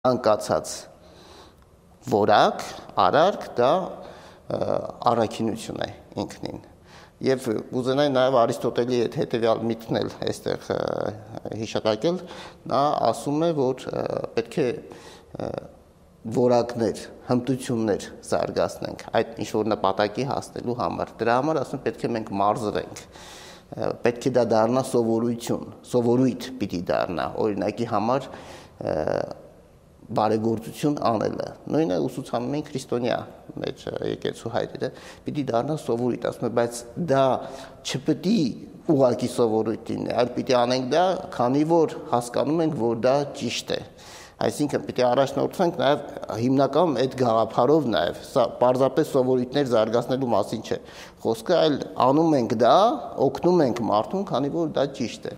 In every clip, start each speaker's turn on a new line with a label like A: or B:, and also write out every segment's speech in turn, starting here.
A: անկացած որակ, արարք դա առաքինություն է ինքնին։ Եվ ուզենայի նաև Արիստոտելի հետ հետևյալ միտքն էլ այստեղ հիշատակել, նա ասում է, որ պետք է որակներ, հմտություններ զարգացնենք այդ ինչ-որ նպատակի հասնելու համար։ Դրա համար ասում պետք է մենք մարզվենք, պետք է դա դառնա սովորություն, սովորույթ պիտի դառնա, օրինակի համար բարեգործություն անելը, նույնը ուսուցանում են քրիստոնյա մեջ եկեղեցու հայրերը, պիտի դառնա սովորույթ, ասում է, բայց դա չպիտի ուղղակի սովորույթ լինի, այլ պիտի անենք դա, քանի որ հասկանում ենք, որ դա ճիշտ է, այսինքն պիտի առաջնորդվենք նաև հիմնականում այդ գաղափարով նաև, սա պարզապես սովորույթներ զարգացնելու մասին չէ, խոսքը, այլ անում ենք դա, օգնում ենք մարդուն, քանի որ դա ճիշտ է։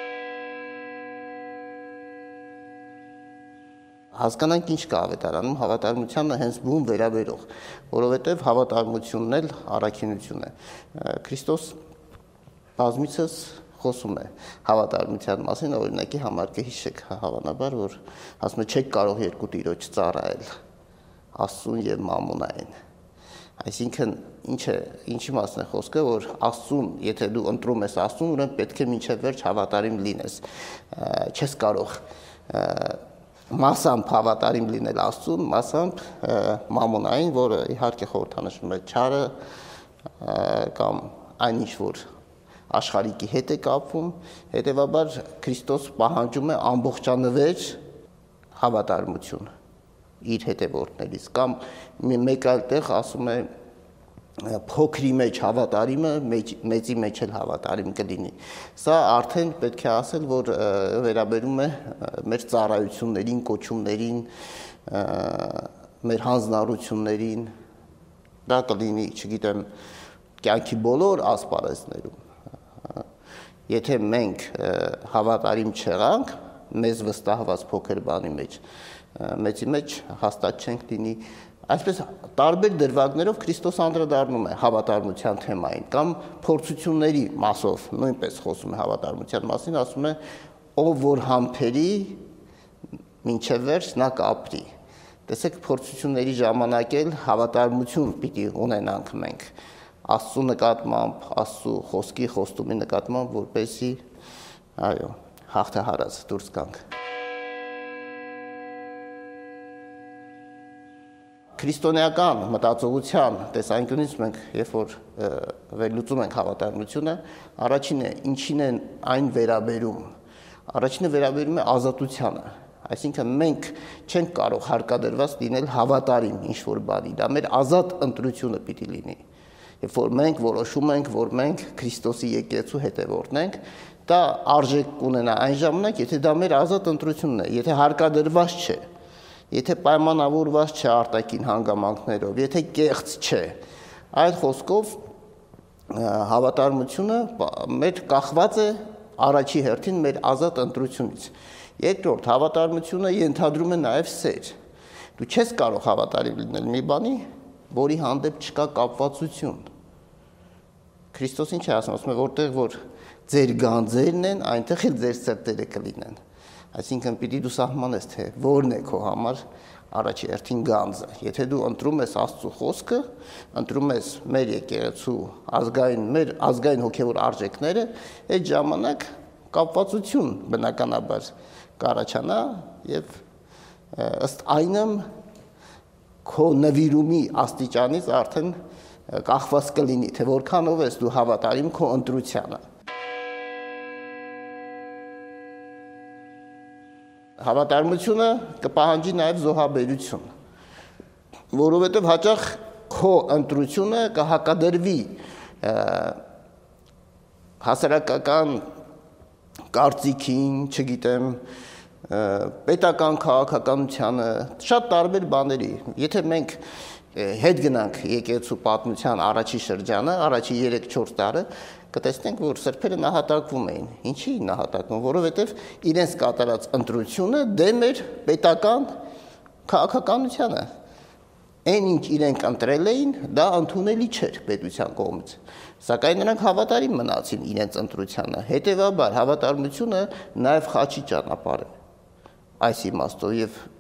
A: Հասկանանք ինչ կա ավետարանում, հավատարմությանը հենց բուն վերաբերող, որովհետև հավատարմությունն էլ առաքինություն է։ Քրիստոս բազմիցս խոսում է հավատարմության մասին, օրինակի համար կհիշեք հավանաբար, որ ասում է չեք կարող երկու տիրոջ ծառայել, Աստծուն եւ մամոնային։ Այսինքն ինչի մասն է խոսքը, որ Աստծուն, եթե դու ընտրում ես Աստծուն, ուրեմն պետք է մինչև վերջ հավատարիմ լինես։ Չես կարող մասամբ հավատարիմ լինել Աստծուն, մասամբ մամոնային, որը իհարկե խորհրդանշում է չարը կամ այն ինչ որ աշխարհիկի հետ է կապվում, հետևաբար Քրիստոս պահանջում է ամբողջանվեր հավատարմություն իր հետևորդներից կամ մեկ այլ տեղ ասում է փոքրի մեջ հավատարիմը մեծի մեջ էլ հավատարիմ կլինի։ Սա արդեն պետք է ասել, որ վերաբերում է մեր ծառայություններին, կոչումներին, մեր հանձնառություններին, դա կլինի, չգիտեմ, կյանքի բոլոր ասպարեզներում։ Եթե մենք հավատարիմ չեղանք, մեզ վստահված փոքր բանի մեջ, մեծի մեջ հաստատ չենք լինի։ Այսպես տարբեր դրվագներով Քրիստոս անդրադառնում է հավատարմության թեմային կամ փորձությունների մասով նույնպես խոսում է հավատարմության մասին, ասում է ով որ համբերի մինչև վերջ նա կապրի։ Տեսեք փորձությունների ժամանակ էլ հավատարմություն պիտի ունենանք մենք Աստծու նկատմամբ, Աստծու խոսքի խոստումի նկատմամբ, որպեսզի այո, հաղթահարած դուրս գանք։ Քրիստոնեական մտածողության տեսանկյունից մենք երբ որ վերլուծում ենք հավատարմությունը, առաջինը ինչին է այն վերաբերում։ Առաջինը վերաբերում է ազատությանը, այսինքն մենք չենք կարող հարկադրված լինել հավատարիմ ինչ-որ բանի, դա մեր ազատ ընտրությունը պիտի լինի։ Երբ որ մենք որոշում ենք, որ մենք Քրիստոսի եկեղեցու հետևորդն ենք, դա արժեք կունենա այն ժամանակ, եթե դա մեր ազատ ընտրությունն է, եթե հարկադրված չէ։ Եթե պայմանավորված չէ արտաքին հանգամանքներով, եթե կեղծ չէ, այդ խոսքով հավատարմությունը մեր կախված է առաջի հերթին մեր ազատ ընտրությունից։ Երկրորդ, հավատարմությունը ենթադրում է նաև սեր։ Դու չես կարող հավատարիմ լինել մի բանի, որի հանդեպ չկա կապվածություն։ Քրիստոս ինչ է ասում է, որտեղ որ ձեր գանձերն են, այնտեղ էլ ձեր սրտերը կլինեն։ Այսինքն պիտի դու սահմանես, թե որն է քո համար առաջի հերթին գանձը։ Եթե դու ընտրում ես Աստծո խոսքը, ընտրում ես մեր եկեղեցու մեր ազգային հոգևոր արժեքները, այդ ժամանակ կապվածություն բնականաբար կառաջանա եւ ըստ այնմ քո նվիրումի աստիճանից արդեն կախված կլինի, թե որքանով ես դու հավատարիմ քո ընտրությանը։ Հավատարմությունը կպահանջի նաև զոհաբերություն, որովհետև հաճախ քո ընտրությունը կհակադրվի հասարակական կարծիքին, չգիտեմ, պետական քաղաքականությանը, շատ տարբեր բաների։ Եթե մենք հետ գնանք եկեղեցու պատմության առաջի շրջանը, առաջի 3-4 տարը, կտեսնենք, որ սրբերը նահատակվում էին։ Ինչի նահատակվում, որովհետև իրենց կատարած ընտրությունը դեմ էր պետական քաղաքականությանը։ Այն ինչ իրենք ընտրել էին, դա ընդունելի չէր պետության կողմից։ Սակայն նրանք հավատարիմ մնացին իրենց ընտրությանը։ Հետևաբար հավատարմությունը նաև խաչի ճանապարհ է։ Այս իմաստով եւ